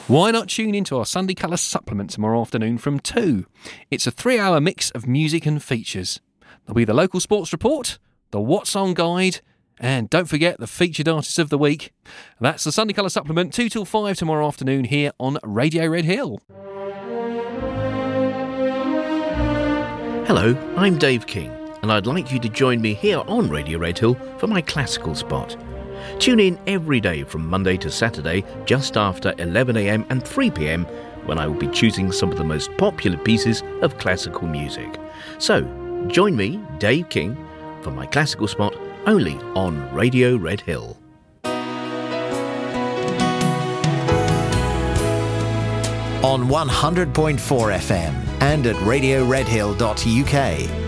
Why not tune into our Sunday Colour supplement tomorrow afternoon from 2? It's a 3-hour mix of music and features. There'll be the local sports report, the What's On guide, and don't forget the featured artist of the week. That's the Sunday Colour supplement, 2 till 5 tomorrow afternoon here on Radio Red Hill. Hello, I'm Dave King, and I'd like you to join me here on Radio Red Hill for my classical spot. Tune in every day from Monday to Saturday just after 11am and 3pm when I will be choosing some of the most popular pieces of classical music. So, join me, Dave King, for my classical spot only on Radio Red Hill. On 100.4 FM and at radioredhill.uk.